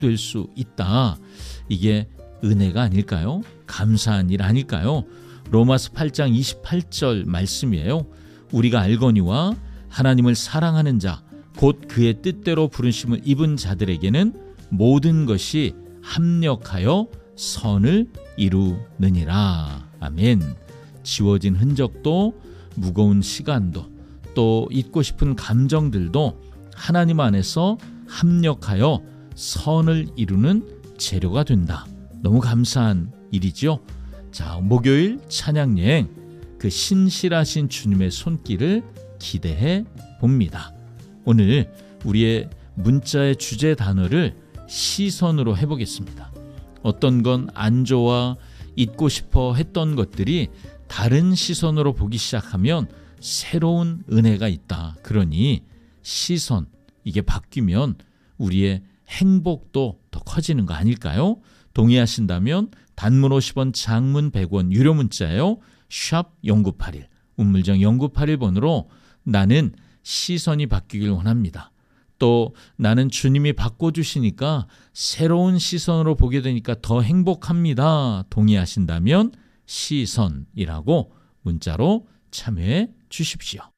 시작될 수 있다. 이게 은혜가 아닐까요? 감사한 일 아닐까요? 로마서 8장 28절 말씀이에요. 우리가 알거니와 하나님을 사랑하는 자, 곧 그의 뜻대로 부르심을 입은 자들에게는 모든 것이 합력하여 선을 이루느니라. 아멘. 지워진 흔적도 무거운 시간도 또 잊고 싶은 감정들도 하나님 안에서 합력하여 선을 이루는 재료가 된다. 너무 감사한 일이죠. 자, 목요일 찬양여행, 그 신실하신 주님의 손길을 기대해 봅니다. 오늘 우리의 문자의 주제 단어를 시선으로 해보겠습니다. 어떤 건 안 좋아 잊고 싶어 했던 것들이 다른 시선으로 보기 시작하면 새로운 은혜가 있다. 그러니 시선, 이게 바뀌면 우리의 행복도 더 커지는 거 아닐까요? 동의하신다면 단문 50원, 장문 100원, 유료 문자예요. 샵 0981, 운물정 0981번으로 나는 시선이 바뀌길 원합니다. 또 나는 주님이 바꿔주시니까 새로운 시선으로 보게 되니까 더 행복합니다. 동의하신다면 시선이라고 문자로 참여해 주십시오.